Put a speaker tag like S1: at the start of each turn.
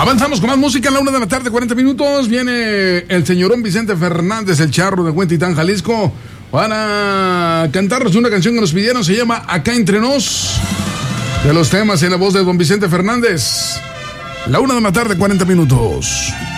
S1: Avanzamos con más música en la 1:40 p.m. Viene el señorón Vicente Fernández, el charro de Huentitán, Jalisco, para cantarnos una canción que nos pidieron. Se llama Acá Entre Nos, de los temas en la voz de don Vicente Fernández. La 1:40 p.m.